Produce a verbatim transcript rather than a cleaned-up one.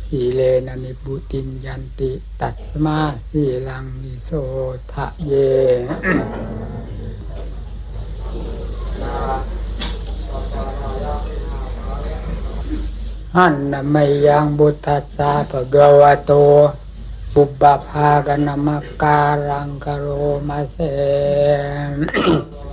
สีเลนะนิพุตินยันติตัสมาสีลังนิโสทะเย หันนะไมยังบุตัสสะภะคะวะโตปุบบัพพากะนะมะการังกะโรมะเส